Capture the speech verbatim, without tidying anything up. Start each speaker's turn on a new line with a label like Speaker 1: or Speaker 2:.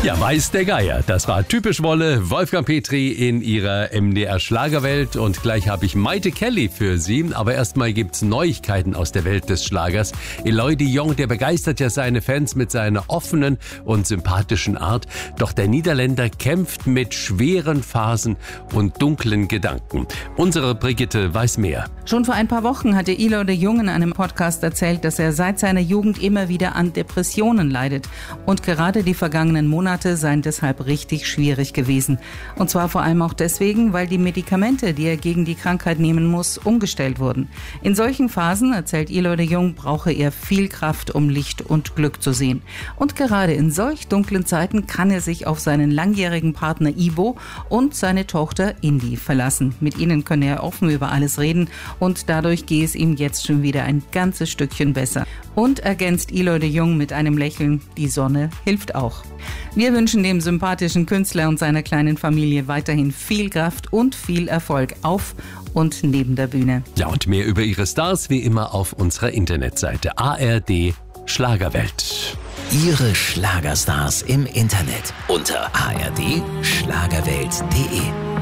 Speaker 1: Ja, weiß der Geier. Das war typisch Wolle, Wolfgang Petri in ihrer M D R Schlagerwelt. Und gleich habe ich Maite Kelly für Sie. Aber erstmal gibt's Neuigkeiten aus der Welt des Schlagers. Eloy de Jong, der begeistert ja seine Fans mit seiner offenen und sympathischen Art. Doch der Niederländer kämpft mit schweren Phasen und dunklen Gedanken. Unsere Brigitte weiß mehr.
Speaker 2: Schon vor ein paar Wochen hatte Eloy de Jong in einem Podcast erzählt, dass er seit seiner Jugend immer wieder an Depressionen leidet. Und gerade die vergangenen Monate seien deshalb richtig schwierig gewesen. Und zwar vor allem auch deswegen, weil die Medikamente, die er gegen die Krankheit nehmen muss, umgestellt wurden. In solchen Phasen, erzählt Eloy de Jong, brauche er viel Kraft, um Licht und Glück zu sehen. Und gerade in solch dunklen Zeiten kann er sich auf seinen langjährigen Partner Ivo und seine Tochter Indy verlassen. Mit ihnen könne er offen über alles reden und dadurch gehe es ihm jetzt schon wieder ein ganzes Stückchen besser. Und ergänzt Eloy de Jong mit einem Lächeln, die Sonne hilft auch. Wir wünschen dem sympathischen Künstler und seiner kleinen Familie weiterhin viel Kraft und viel Erfolg auf und neben der Bühne.
Speaker 1: Ja, und mehr über ihre Stars wie immer auf unserer Internetseite A R D Schlagerwelt.
Speaker 3: Ihre Schlagerstars im Internet unter a r d schlagerwelt punkt d e.